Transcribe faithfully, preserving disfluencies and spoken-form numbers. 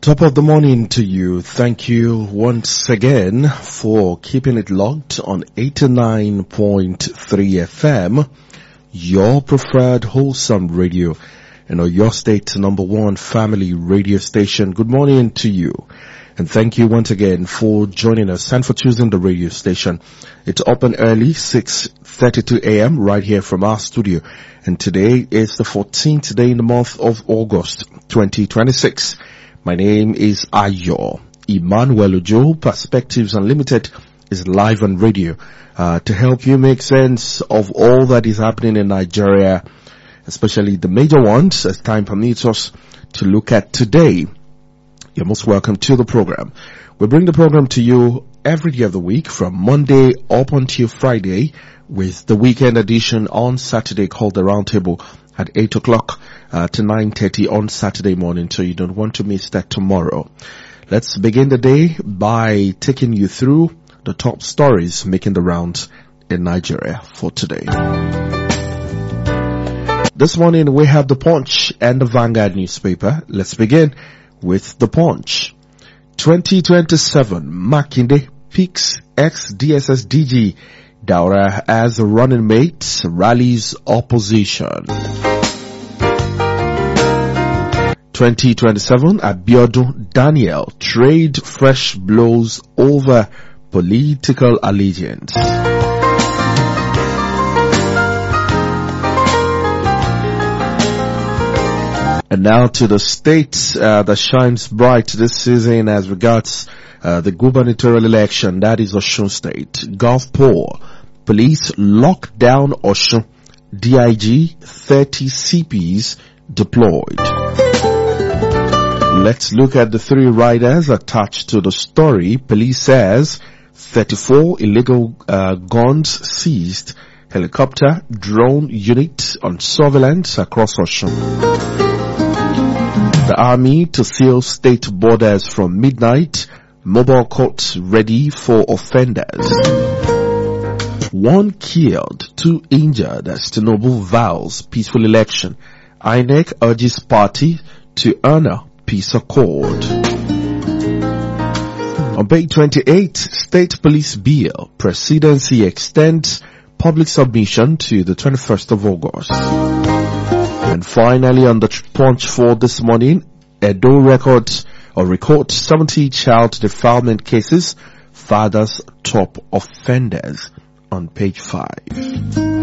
Top of the morning to you. Thank you once again for keeping it locked on eighty-nine point three F M, your preferred wholesome radio, and your state's number one family radio station. Good morning to you. And thank you once again for joining us and for choosing the radio station. It's open early, six thirty-two A M right here from our studio. And today is the fourteenth day in the month of August, twenty twenty-six. My name is Ayo Emmanuel Ojo. Perspectives Unlimited is live on radio uh, to help you make sense of all that is happening in Nigeria, especially the major ones, as time permits us to look at today. You're most welcome to the program. We bring the program to you every day of the week from Monday up until Friday, with the weekend edition on Saturday called the Roundtable at eight o'clock uh, to nine thirty on Saturday morning, so you don't want to miss that tomorrow. Let's begin the day by taking you through the top stories making the rounds in Nigeria for today. This morning we have the Punch and the Vanguard newspaper. Let's begin with the Punch. twenty twenty-seven, Makinde picks ex-D S S D G Daura as a running mate, rallies opposition. twenty twenty-seven, Abiodun Daniel, trade fresh blows over political allegiance. And now to the state uh, that shines bright this season as regards uh, the gubernatorial election, that is Osun State. Gulfport, police lock down Osun, D I G, thirty C Ps deployed. Let's look at the three riders attached to the story. Police says thirty-four illegal uh, guns seized, helicopter, drone unit on surveillance across Osun. The army to seal state borders from midnight, mobile courts ready for offenders. One killed, two injured as Tinubu vows peaceful election. I N E C urges party to honor peace accord. On page twenty-eight, State Police Bill, Presidency extends public submission to the twenty-first of August. And finally, on the Punch for this morning, Edo records or records seventy child defilement cases, fathers top offenders on page five.